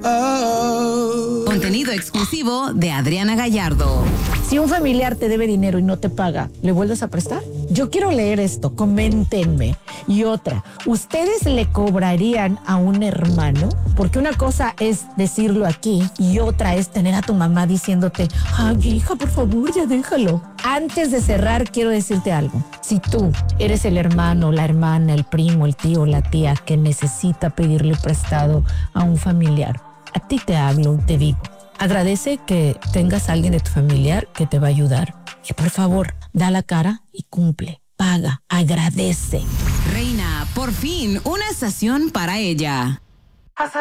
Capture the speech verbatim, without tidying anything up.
Oh. Contenido exclusivo de Adriana Gallardo. Si un familiar te debe dinero y no te paga, ¿le vuelves a prestar? Yo quiero leer esto, coméntenme. Y otra, ¿ustedes le cobrarían a un hermano? Porque una cosa es decirlo aquí y otra es tener a tu mamá diciéndote, ay, hija, por favor, ya déjalo. Antes de cerrar, quiero decirte algo. Si tú eres el hermano, la hermana, el primo, el tío, la tía que necesita pedirle prestado a un familiar, a ti te hablo y te digo, agradece que tengas a alguien de tu familiar que te va a ayudar. Y por favor, da la cara y cumple. Paga, agradece. Reina, por fin, una estación para ella.